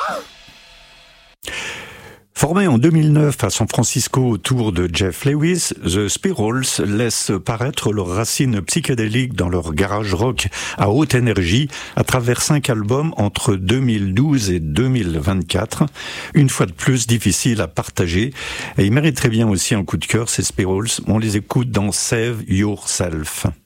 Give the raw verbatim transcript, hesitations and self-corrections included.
Formé en deux mille neuf à San Francisco autour de Jeff Lewis, The Spirals laisse paraître leurs racines psychédéliques dans leur garage rock à haute énergie à travers cinq albums entre deux mille douze et deux mille vingt-quatre. Une fois de plus, difficile à partager. Et ils mériteraient bien aussi un coup de cœur, ces Spirals. On les écoute dans Save Yourself.